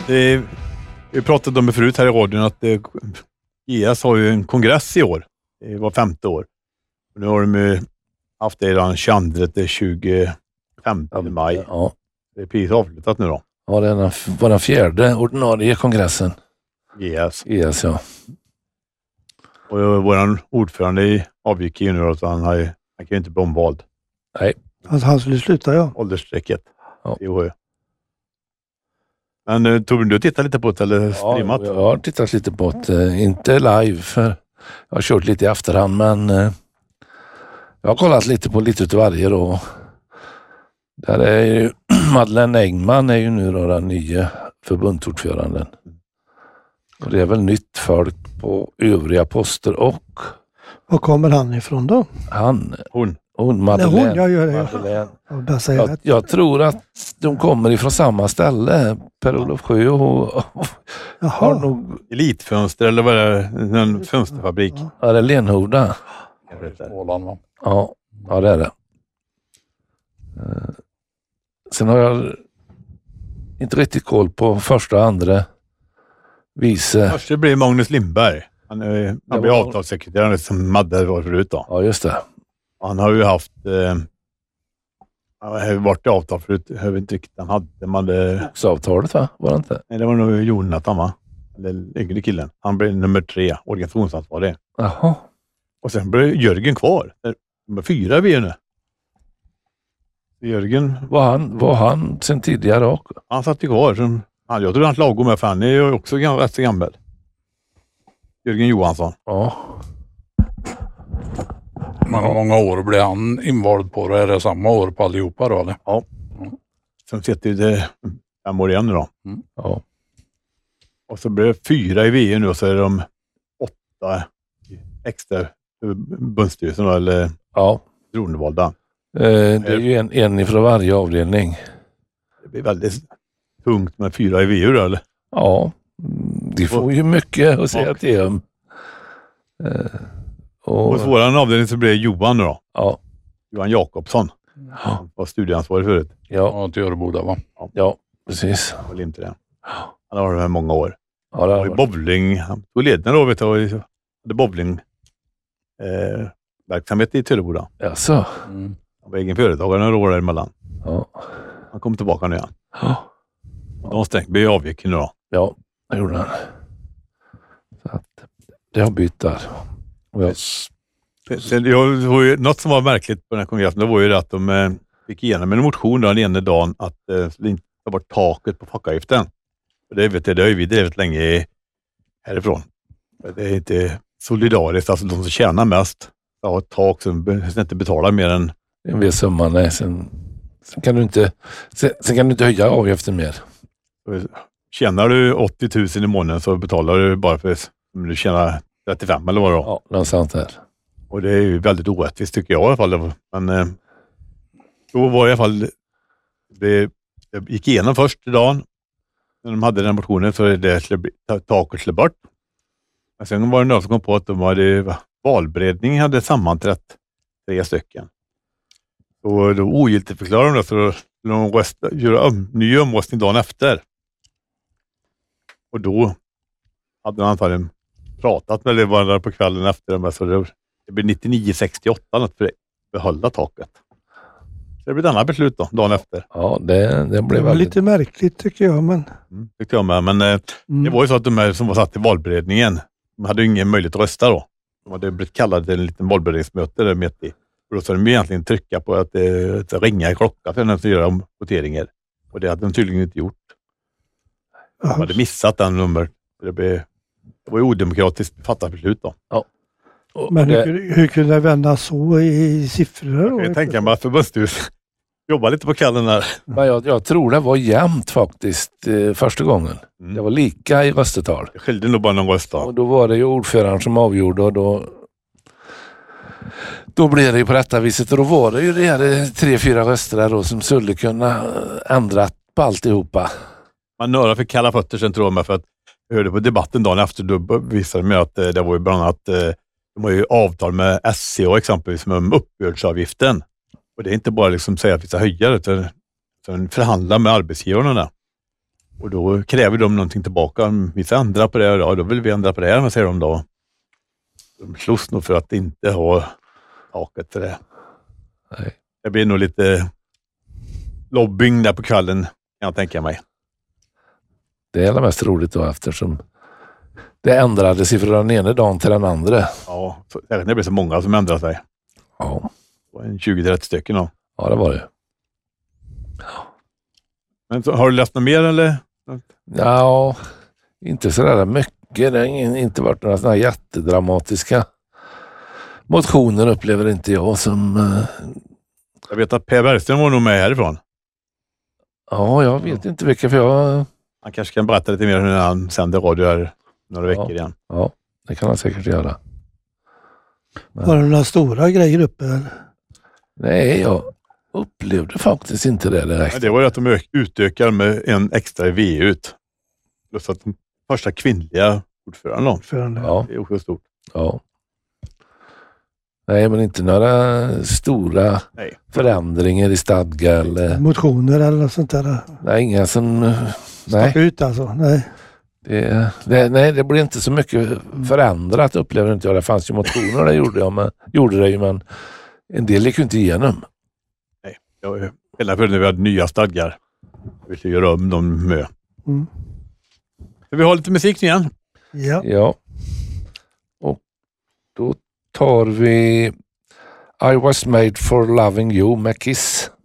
Vi pratade om det förut här i radion att GS har ju en kongress i år. Det var 5:e år. Och nu har de haft det den 22 till 25 maj. Ja. Det är precis avslutat nu då. Ja, det var den 4:e ordinarie kongressen. GS, ja. Och vår ordförande avgick ju nu då, så han kan ju inte bli omvald. Nej. Alltså han skulle sluta, ja. Åldersstrecket. Ja. Men Torbjörn, du tittar lite på det eller streamat? Ja, jag har tittat lite på det. Inte live, för jag har kört lite i efterhand, men jag har kollat lite på lite utav varje då. Där är ju Madeleine Engman är ju nu då den nya förbundsordföranden. Och det är väl nytt folk på övriga poster och... Var kommer han ifrån då? Hon Madeleine. Nej, jag gör det. Jag tror att de kommer ifrån samma ställe. Per-Olof Sjö och har nog... Elitfönster eller vad är det? En fönsterfabrik. Ja, det är Lenhoda. Ja, det är det. Sen har jag inte riktigt koll på första och andra vice. Först blir Magnus Lindberg. Han blir avtalssekreterare som Madde var förut då. Ja, just det. Han har ju haft varit i avtal förut. Jag vet inte riktigt. Han hade... avtalet, va? Var det inte? Nej, det var nog Jonathan, va? Eller yngre killen. Han blev nummer 3, organisationsansvarig. Jaha. Och sen blev Jörgen kvar. Nummer 4 är vi nu. Jörgen... Var han sen tidigare också? Han satt ju kvar. Jag tror han lagom med, för han är ju också rätt så gammal. Jörgen Johansson. Ja. Men hur många år blev han invald på det? Är det samma år på allihopa då, eller? Ja. Sen sitter det 5 år igen nu då. Ja. Och så blir det 4 i VU nu och så är de 8 extra bundsstyrelsen då, eller förtroendevalda. Det är ju en ifrån varje avdelning. Det blir väldigt tungt med 4 i VU då, eller? Ja, de får ju mycket att säga till dem. Och så våran avdelning så blir det Johan då. Ja. Johan Jakobsson. Han var studieansvarig förut. Ja, till Öreboda, va? Ja, precis. Och inte det. Han har varit med många år. Ja, det har varit. Bowling. Han tog ledningen då, vet du. Hade bowling verksamhet i Töreboda. Jaså? Han var egen företagare några år däremellan. Ja. Han kom tillbaka nu igen. Ja. De Strängby avgick nu då. Ja, det gjorde han. Så att det har bytt där. Och något som var märkligt på den här kongressen, det var ju att de fick igenom en motion den ena dagen att inte ta bort taket på fackavgiften. Och det har ju vi drivit länge härifrån. Det är inte solidariskt, alltså de som tjänar mest har ett tak som inte betalar mer än en viss summa. Nej, sen kan du inte höja avgiften mer. Tjänar du 80 000 i månaden så betalar du bara för om du tjänar 35 eller vad då. Ja, det är sant här. Och det är ju väldigt orättvist tycker jag i alla fall. Men då var i alla fall det gick igenom först dagen när de hade den motionen, så taket skulle bort. Men sen var det någon som kom på att de hade valberedning hade sammanträtt 3 stycken. Och då ogiltigförklarade de det, så de göra ny omröstning dagen efter. Och då hade man antagligen pratat med varandra på kvällen efter, så det blir 99-68 att behålla taket. Så det blir ett annat beslut då, dagen efter. Ja, det blev var lite märkligt tycker jag, men... Tyckte jag med, men det var ju så att de här som var satt i valberedningen, de hade ju ingen möjlighet att rösta då. De hade blivit kallade till en liten valberedningsmöte där mitt i. Och då skulle de egentligen trycka på att ringa i klockan för att göra voteringar. Och det hade de tydligen inte gjort. De hade missat den nummer. Det var ju odemokratiskt fattat beslut då. Ja. Men hur kunde det vända så i siffror? Jag tänker mig att förbundsstyrelsen jobbar lite på kvällen där. Men jag tror det var jämnt faktiskt första gången. Det var lika i röstetal. Det skilde nog bara någon röst då. Och då var det ju ordföranden som avgjorde, och då blev det ju på detta viset. Och då var det ju det här 3-4 röster där då som skulle kunna ändra på alltihopa. Man några fick kalla fötter sen tror jag, för att jag hörde på debatten dagen efter, då visade de att det var ju bland annat de har ju avtal med SCA exempelvis med uppbördsavgiften. Och det är inte bara liksom säga att vi ska höja det, utan förhandla med arbetsgivarna där. Och då kräver de någonting tillbaka. Vi ska ändra på det, då vill vi ändra på det här, säger de då. De slåss nog för att inte ha taket till det. Nej. Det blir nog lite lobbying där på kvällen, kan jag tänka mig. Det är mest roligt då, eftersom det ändrade sig från den ena dagen till den andra. Ja, det blir så många som ändrar sig. Ja, En 20-30 stycken då. ja det var det. Men så, har du läst något mer eller? Ja, inte så där mycket. Det har inte varit några sådana här jättedramatiska motioner, upplever inte jag som... Jag vet att Per Bergström var nog med härifrån. Ja, jag vet inte vilka, för jag... Han kanske kan berätta lite mer när han sänder radio här några veckor igen. Ja, det kan han säkert göra. Men... Var det några stora grejer uppe? Eller? Nej, jag upplevde faktiskt inte det direkt. Men det var ju att de utökar med en extra VU ut. Plus att den första kvinnliga ordföranden. Ja. Det är också stort. Ja. Nej, men inte några stora förändringar i stadga eller... Motioner eller något sånt där? Nej, inga som... Stack ut alltså? Nej. Det blir inte så mycket förändrat, upplever inte jag. Det fanns ju motioner, det gjorde det ju, men en del gick ju inte igenom. Nej, hela tiden vi hade nya stadgar. Vi ska göra om dem med. Mm. Vi har lite musik igen. Ja. Och då tar vi I Was Made For Loving You med Kiss.